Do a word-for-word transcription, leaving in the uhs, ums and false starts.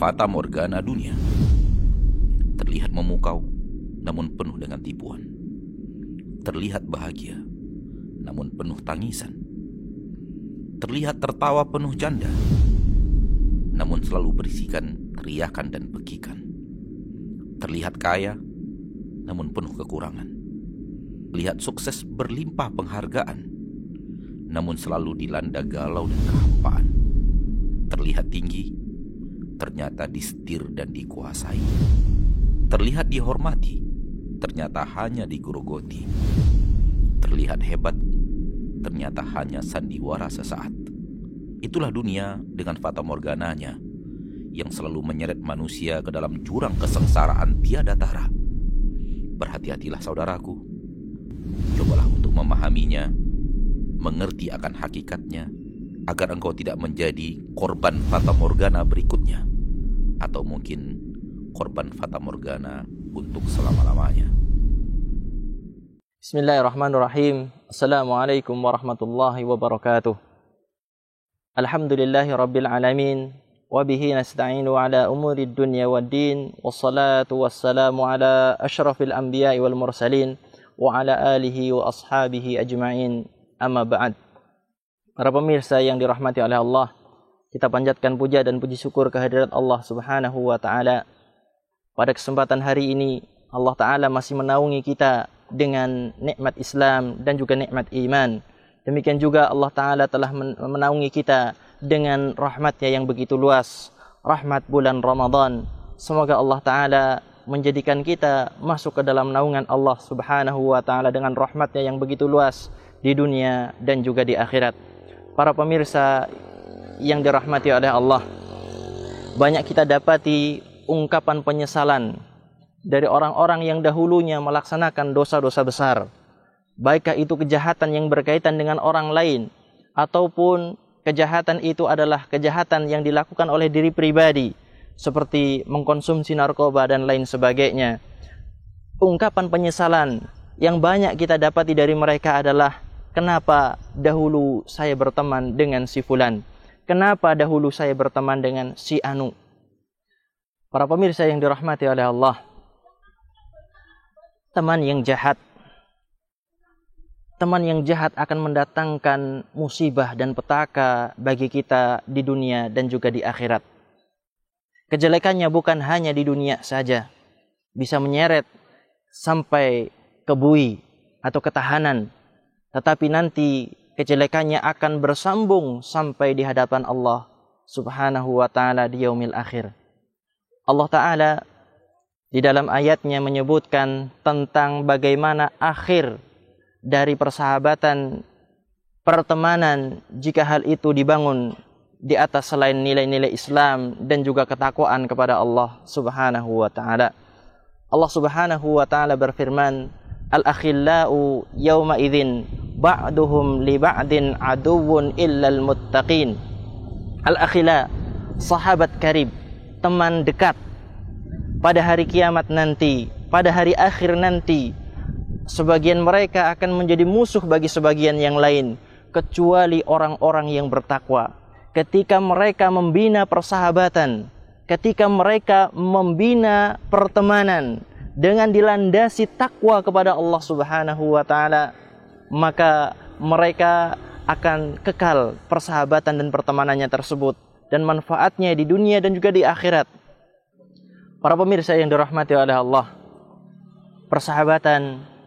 fata morgana dunia. Terlihat memukau, namun penuh dengan tipuan. Terlihat bahagia, namun penuh tangisan. Terlihat tertawa penuh canda, namun selalu berisikan teriakan dan pekikan. Terlihat kaya, namun penuh kekurangan. Terlihat sukses berlimpah penghargaan, namun selalu dilanda galau dan kehampaan. Terlihat tinggi, ternyata disetir dan dikuasai. Terlihat dihormati, ternyata hanya digerogoti. Terlihat hebat, ternyata hanya sandiwara sesaat. Itulah dunia dengan fata morgananya yang selalu menyeret manusia ke dalam jurang kesengsaraan tiada tara. Berhati-hatilah saudaraku, cobalah untuk memahaminya, mengerti akan hakikatnya, agar engkau tidak menjadi korban fata morgana berikutnya, atau mungkin korban fata morgana untuk selama-lamanya. Bismillahirrahmanirrahim. Assalamualaikum warahmatullahi wabarakatuh. Alhamdulillahi rabbil alamin, wabihi nasta'inu ala umuri dunya waddin, wassalatu wassalamu ala ashrafil anbiya'i wal mursalin, wa ala alihi wa ashabihi ajma'in, amma ba'd. Para pemirsa yang dirahmati oleh Allah, kita panjatkan puja dan puji syukur kehadirat Allah Subhanahu wa taala. Pada kesempatan hari ini, Allah taala masih menaungi kita dengan nikmat Islam dan juga nikmat iman. Demikian juga Allah taala telah menaungi kita dengan rahmat-Nya yang begitu luas, rahmat bulan Ramadan. Semoga Allah taala menjadikan kita masuk ke dalam naungan Allah Subhanahu wa taala dengan rahmat-Nya yang begitu luas di dunia dan juga di akhirat. Para pemirsa yang dirahmati oleh Allah, banyak kita dapati ungkapan penyesalan dari orang-orang yang dahulunya melaksanakan dosa-dosa besar, baikkah itu kejahatan yang berkaitan dengan orang lain, ataupun kejahatan itu adalah kejahatan yang dilakukan oleh diri pribadi, seperti mengkonsumsi narkoba dan lain sebagainya. Ungkapan penyesalan yang banyak kita dapati dari mereka adalah, kenapa dahulu saya berteman dengan si fulan? Kenapa dahulu saya berteman dengan si anu? Para pemirsa yang dirahmati oleh Allah, teman yang jahat, teman yang jahat akan mendatangkan musibah dan petaka bagi kita di dunia dan juga di akhirat. Kejelekannya bukan hanya di dunia saja, bisa menyeret sampai ke bui atau ketahanan, tetapi nanti kejelekannya akan bersambung sampai di hadapan Allah Subhanahu wa taala di yaumil akhir. Allah taala di dalam ayatnya menyebutkan tentang bagaimana akhir dari persahabatan, pertemanan, jika hal itu dibangun di atas selain nilai-nilai Islam dan juga ketakwaan kepada Allah Subhanahu wa taala. Allah Subhanahu wa taala berfirman, al-akhillau yawma idzin ba'duhum li ba'din aduwwun illal muttaqin. Al-akhila, sahabat karib, teman dekat, pada hari kiamat nanti, pada hari akhir nanti, sebagian mereka akan menjadi musuh bagi sebagian yang lain, kecuali orang-orang yang bertakwa. Ketika mereka membina persahabatan, ketika mereka membina pertemanan dengan dilandasi takwa kepada Allah Subhanahu wa taala, maka mereka akan kekal persahabatan dan pertemanannya tersebut dan manfaatnya di dunia dan juga di akhirat. Para pemirsa yang dirahmati oleh Allah, persahabatan